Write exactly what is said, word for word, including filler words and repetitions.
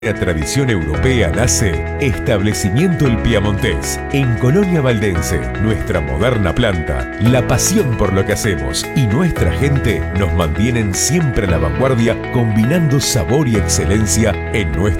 La tradición europea nace Establecimiento El Piamontés, en Colonia Valdense. Nuestra moderna planta, la pasión por lo que hacemos y nuestra gente nos mantienen siempre a la vanguardia, combinando sabor y excelencia en nuestra